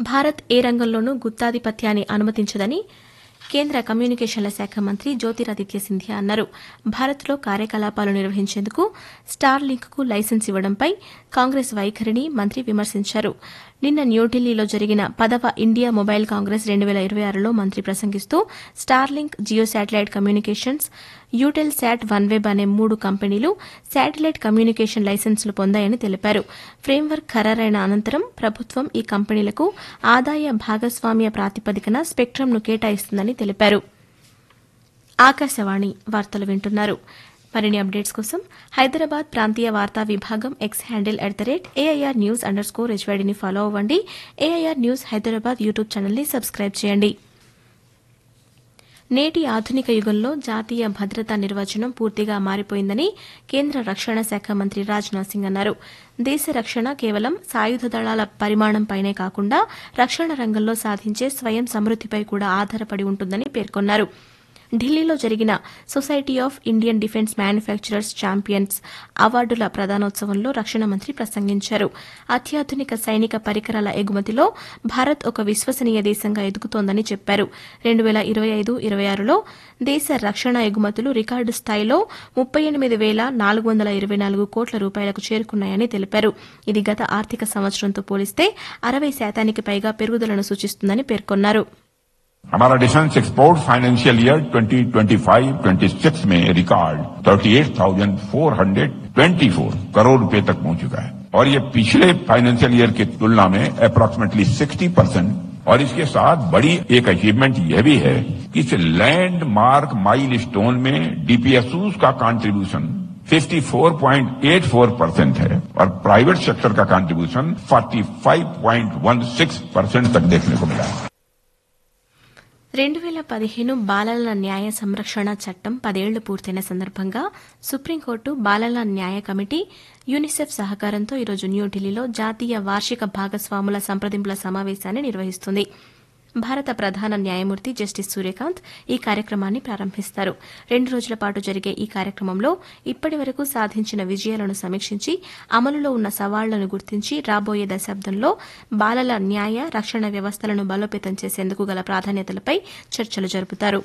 భారత్ ఏ రంగంలోనూ గుత్తాధిపత్యాన్ని అనుమతించదని కేంద్ర కమ్యూనికేషన్ల శాఖ మంత్రి జ్యోతిరాదిత్య సింధియా అన్నారు. భారత్లో కార్యకలాపాలు నిర్వహించేందుకు స్టార్ లింక్కు లైసెన్స్ ఇవ్వడంపై కాంగ్రెస్ వైఖరిని మంత్రి విమర్శించారు. నిన్న న్యూఢిల్లీలో జరిగిన 10వ ఇండియా మొబైల్ కాంగ్రెస్ 2026లో మంత్రి ప్రసంగిస్తూ Starlink, Jio satellite communications, యూటెల్ SAT, OneWeb అనే 3 కంపెనీలు శాటిలైట్ కమ్యూనికేషన్ లైసెన్సులు పొందాయని తెలిపారు. ఫ్రేమ్వర్క్ ఖరారైన అనంతరం ప్రభుత్వం ఈ కంపెనీలకు ఆదాయ భాగస్వామ్య ప్రాతిపదికన స్పెక్ట్రమ్ను కేటాయిస్తుందని తెలిపారు. ఆకాశవాణి వార్తలు వింటున్నారు. మరిన్ని అప్డేట్స్ కోసం హైదరాబాద్ ప్రాంతీయ వార్తా విభాగం ఎక్స్ హ్యాండిల్ @AIR News_HYDని ఫాలో అవ్వండి. AIR న్యూస్ హైదరాబాద్ యూట్యూబ్ ఛానల్ని సబ్స్క్రైబ్ చేయండి. నేటి ఆధునిక యుగంలో జాతీయ భద్రతా నిర్వచనం పూర్తిగా మారిపోయిందని కేంద్ర రక్షణ శాఖ మంత్రి రాజ్నాథ్ సింగ్ అన్నారు. దేశ రక్షణ కేవలం సాయుధ దళాల పరిమాణంపైనే కాకుండా రక్షణ రంగంలో సాధించే స్వయం సమృద్దిపై కూడా ఆధారపడి ఉంటుందని పేర్కొన్నారు. ఢిల్లీలో జరిగిన society of Indian defence manufacturers champions అవార్డుల ప్రదానోత్సవంలో రక్షణ మంత్రి ప్రసంగించారు. అత్యాధునిక సైనిక పరికరాల ఎగుమతిలో భారత్ ఒక విశ్వసనీయ దేశంగా ఎదుగుతోందని చెప్పారు. 2025-26లో దేశ రక్షణ ఎగుమతులు రికార్డు స్థాయిలో 38,424 కోట్ల రూపాయలకు చేరుకున్నాయని తెలిపారు. ఇది గత ఆర్థిక సంవత్సరంతో పోలిస్తే 60% పైగా పెరుగుదలను సూచిస్తుందని పేర్కొన్నారు. हमारा डिफेंस एक्सपोर्ट फाइनेंशियल ईयर 2025-26 में रिकॉर्ड 38,424 करोड़ रुपए तक पहुंच चुका है और ये पिछले फाइनेंशियल ईयर की तुलना में अप्रॉक्सिमेटली 60%। और इसके साथ बड़ी एक अचीवमेंट यह भी है कि इस लैंडमार्क माइलस्टोन में डीपीएसयूज का कंट्रीब्यूशन 54.84% है और प्राइवेट सेक्टर का कंट्रीब्यूशन 45.16% तक देखने को मिला है. 2015 బాలల న్యాయ సంరక్షణ చట్టం 10 ఏళ్లు పూర్తయిన సందర్భంగా సుప్రీంకోర్టు బాలల న్యాయ కమిటీ, యూనిసెఫ్ సహకారంతో ఈరోజు న్యూఢిల్లీలో జాతీయ వార్షిక భాగస్వాముల సంప్రదింపుల సమావేశాన్ని నిర్వహిస్తుంది. భారత ప్రధాన న్యాయమూర్తి జస్టిస్ సూర్యకాంత్ ఈ కార్యక్రమాన్ని ప్రారంభిస్తారు. 2 రోజుల పాటు జరిగే ఈ కార్యక్రమంలో ఇప్పటి వరకు సాధించిన విజయాలను సమీక్షించి అమలులో ఉన్న సవాళ్లను గుర్తించి రాబోయే దశాబ్దంలో బాలల న్యాయ రక్షణ వ్యవస్థలను బలోపేతం చేసేందుకు గల ప్రాధాన్యతలపై చర్చలు జరుపుతారు.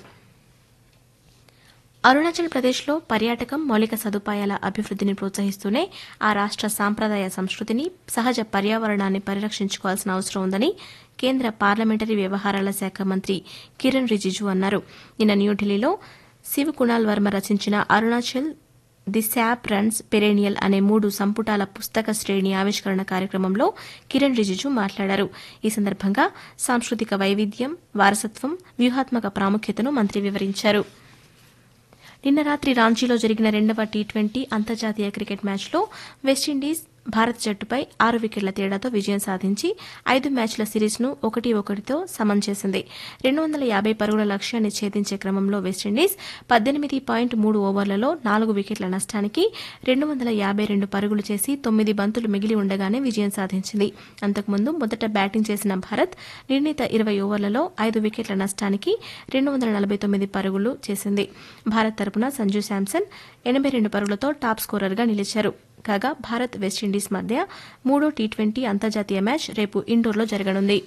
అరుణాచల్ ప్రదేశ్లో పర్యాటకం, మౌలిక సదుపాయాల అభివృద్దిని ప్రోత్సహిస్తూనే ఆ రాష్ట సాంప్రదాయ సంస్కృతిని, సహజ పర్యావరణాన్ని పరిరక్షించుకోవాల్సిన అవసరం ఉందని కేంద్ర పార్లమెంటరీ వ్యవహారాల శాఖ మంత్రి కిరణ్ రిజిజు అన్నారు. నిన్న న్యూఢిల్లీలో శివ్ కుణాల్ వర్మ రచించిన Arunachal the SAAP runs perennial అనే 3 సంపుటాల పుస్తక శ్రేణి ఆవిష్కరణ కార్యక్రమంలో కిరణ్ రిజిజు మాట్లాడారు. ఈ సందర్భంగా సాంస్కృతిక వైవిధ్యం, వారసత్వం, వ్యూహాత్మక ప్రాముఖ్యతను మంత్రి వివరించారు. నిన్న రాత్రి రాంచీలో జరిగిన 2వ టీ20 అంతర్జాతీయ క్రికెట్ మ్యాచ్లో వెస్టిండీస్ భారత్ జట్టుపై 6 వికెట్ల తేడాతో విజయం సాధించి 5 మ్యాచ్ల సిరీస్ను 1-1తో సమం చేసింది. 250 పరుగుల లక్ష్యాన్ని ఛేదించే క్రమంలో వెస్టిండీస్ 18.3 ఓవర్లలో 4 వికెట్ల నష్టానికి 252 పరుగులు చేసి 9 బంతులు మిగిలి ఉండగానే విజయం సాధించింది. అంతకుముందు మొదట బ్యాటింగ్ చేసిన భారత్ నిర్ణీత 20 ఓవర్లలో 5 వికెట్ల నష్టానికి 249 పరుగులు చేసింది. భారత్ తరపున సంజు శాంసన్ 82 పరుగులతో టాప్ స్కోరర్గా నిలిచారు. కాగా భారత్ వెస్టిండీస్ మధ్య 3వ టీ20 అంతర్జాతీయ మ్యాచ్ రేపు ఇండోర్లో జరగనుంది.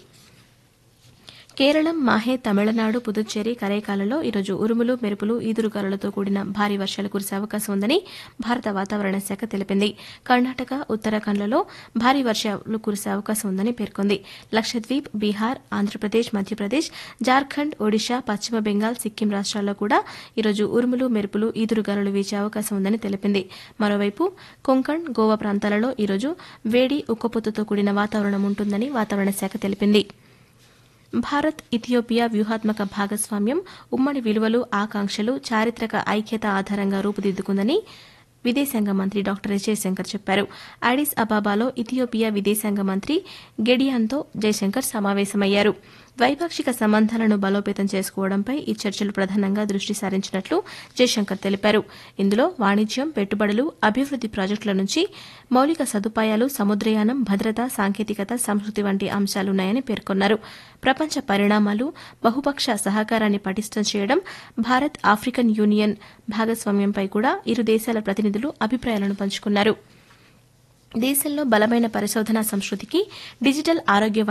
కేరళం, మాహే, తమిళనాడు, పుదుచ్చేరి, కరైకాలలో ఈరోజు ఉరుములు, మెరుపులు, ఈదురుగాలులతో కూడిన భారీ వర్షాలు కురిసే అవకాశం ఉందని భారత వాతావరణ శాఖ తెలిపింది. కర్ణాటక, ఉత్తరాఖండ్లలో భారీ వర్షాలు కురిసే అవకాశం ఉందని పేర్కొంది. లక్షద్వీప్, బీహార్, ఆంధ్రప్రదేశ్, మధ్యప్రదేశ్, జార్ఖండ్, ఒడిషా, పశ్చిమ బెంగాల్, సిక్కిం రాష్ట్రాల్లో కూడా ఈరోజు ఉరుములు, మెరుపులు, ఈదురుగాలులు వీచే అవకాశం ఉందని తెలిపింది. మరోవైపు కొంకణ్, గోవా ప్రాంతాలలో ఈరోజు వేడి, ఉక్కపోతతో కూడిన వాతావరణం ఉంటుందని వాతావరణ శాఖ తెలిపింది. భారత్, ఇథియోపియా వ్యూహాత్మక భాగస్వామ్యం ఉమ్మడి విలువలు, ఆకాంక్షలు, చారిత్రక ఐక్యత ఆధారంగా రూపుదిద్దుకుందని విదేశాంగ మంత్రి డాక్టర్ ఎస్ జయశంకర్ చెప్పారు. అడిస్ అబాబాలో ఇథియోపియా విదేశాంగ మంత్రి గెడియాన్తో జయశంకర్ సమావేశమయ్యారు. ద్వైపాక్షిక సంబంధాలను బలోపేతం చేసుకోవడంపై ఈ చర్చలు ప్రధానంగా దృష్టి సారించినట్లు జయశంకర్ తెలిపారు. ఇందులో వాణిజ్యం, పెట్టుబడులు, అభివృద్ది ప్రాజెక్టుల నుంచి మౌలిక సదుపాయాలు, సముద్రయానం, భద్రత, సాంకేతికత, సంస్కృతి వంటి అంశాలున్నాయని పేర్కొన్నారు. ప్రపంచ పరిణామాలు, బహుపక్ష సహకారాన్ని పటిష్టం చేయడం, భారత్ ఆఫ్రికన్ యూనియన్ భాగస్వామ్యంపై కూడా ఇరు దేశాల ప్రతినిధులు అభిప్రాయాలను పంచుకున్నారు. దేశంలో బలమైన పరిశోధనా సంస్కృతికి, డిజిటల్ ఆరోగ్య